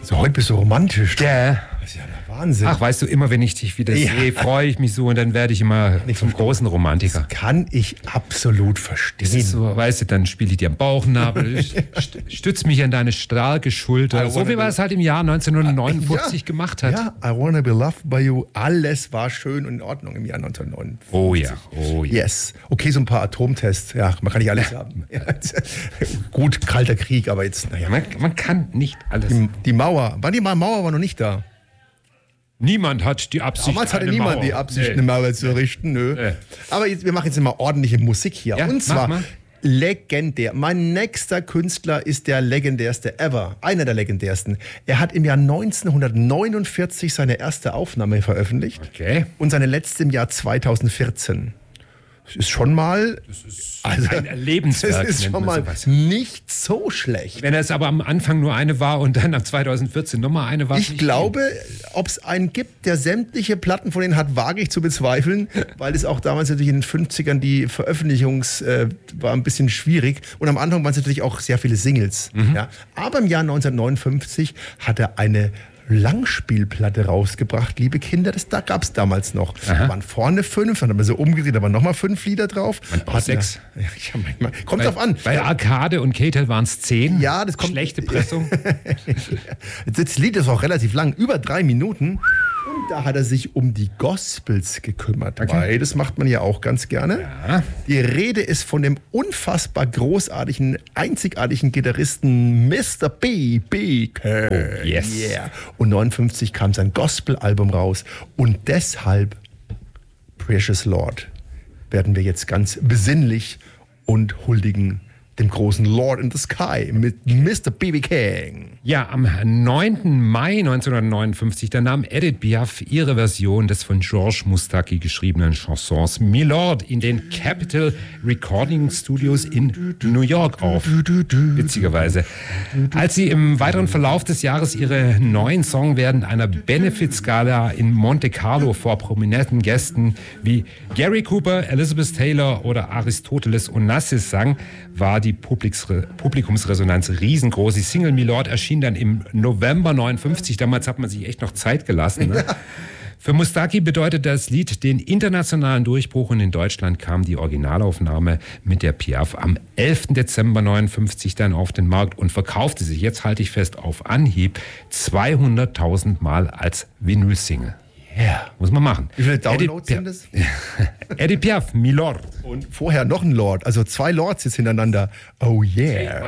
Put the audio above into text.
So, heute bist du romantisch. Ja. Das ist ja der Wahnsinn. Ach, weißt du, immer wenn ich dich wieder sehe, freue ich mich so und dann werde ich immer zum großen Romantiker. Kann ich absolut verstehen. Das ist so, weißt du, dann spiele ich dir am Bauchnabel, stütz mich an deine starke Schulter. So wie man es halt im Jahr 1959 gemacht hat. Ja, I wanna be loved by you. Alles war schön und in Ordnung im Jahr 1959. Oh ja, oh ja. Yes. Okay, so ein paar Atomtests. Ja, man kann nicht alles haben. Ja, gut, kalter Krieg, aber jetzt, naja. Man kann nicht alles. Die Mauer, die Mauer war noch nicht da. Niemand hat die Absicht, damals hatte niemand die Absicht, eine Mauer zu errichten. Nö. Aber wir machen jetzt immer ordentliche Musik hier. Ja, und zwar legendär. Mein nächster Künstler ist der legendärste ever. Einer der legendärsten. Er hat im Jahr 1949 seine erste Aufnahme veröffentlicht. Okay. Und seine letzte im Jahr 2014. Das ist schon mal... ein Lebenswerk. Das ist schon mal nicht so schlecht. Wenn es aber am Anfang nur eine war und dann ab 2014 nochmal eine war. Ich glaube, ob es einen gibt, der sämtliche Platten von denen hat, wage ich zu bezweifeln, weil es auch damals natürlich in den 50ern die war ein bisschen schwierig und am Anfang waren es natürlich auch sehr viele Singles. Ja. Aber im Jahr 1959 hat er eine Langspielplatte rausgebracht, liebe Kinder, da gab es damals noch. Da waren vorne 5, dann haben wir so umgedreht, da waren nochmal 5 Lieder drauf. Hat 6. Ja, kommt drauf an. Bei Arcade und K-Tel waren es 10. Ja, das kommt. Schlechte Pressung. Das Lied ist auch relativ lang, über 3 Minuten. Und da hat er sich um die Gospels gekümmert, weil das macht man ja auch ganz gerne. Ja. Die Rede ist von dem unfassbar großartigen, einzigartigen Gitarristen Mr. B.B. King. Oh, yes. Yeah. Und 1959 kam sein Gospel-Album raus. Und deshalb, Precious Lord, werden wir jetzt ganz besinnlich und huldigen dem großen Lord in the Sky mit Mr. B.B. King. Ja, am 9. Mai 1959, da nahm Edith Piaf ihre Version des von Georges Moustaki geschriebenen Chansons Milord in den Capitol Recording Studios in New York auf. Witzigerweise. Als sie im weiteren Verlauf des Jahres ihre neuen Song während einer Benefit-Skala in Monte Carlo vor prominenten Gästen wie Gary Cooper, Elizabeth Taylor oder Aristoteles Onassis sang, war die Publikumsresonanz riesengroß. Die Single Milord erschien dann im November 59. Damals hat man sich echt noch Zeit gelassen. Ne? Für Moustaki bedeutet das Lied den internationalen Durchbruch und in Deutschland kam die Originalaufnahme mit der Piaf am 11. Dezember 59 dann auf den Markt und verkaufte sich, jetzt halte ich fest, auf Anhieb 200.000 Mal als Vinyl-Single. Yeah. Muss man machen. Wie viele Downloads sind das? Edith Piaf, Milord. Und vorher noch ein Lord, also 2 Lords jetzt hintereinander. Oh yeah.